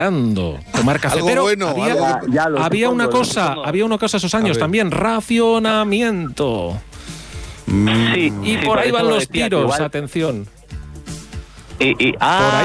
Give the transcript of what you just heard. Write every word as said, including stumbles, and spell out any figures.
tomar café. Algo Pero bueno, había, algo Ya, ya, lo había una supongo, lo cosa, supongo. había una cosa esos años ver. también, racionamiento. Sí, Y sí, por ahí eso van lo los decía, que tiros, igual- atención. y- y- ah, Por ahí